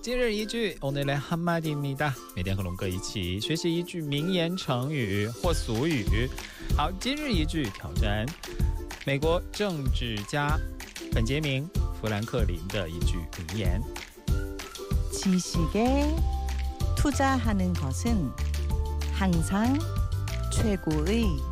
今日一句오늘의 한마디입니다。每天和龙哥一起学习一句名言成语或俗语。好，今日一句挑战美国政治家本杰明·富兰克林的一句名言。 지식에 투자하는 것은 항상 최고의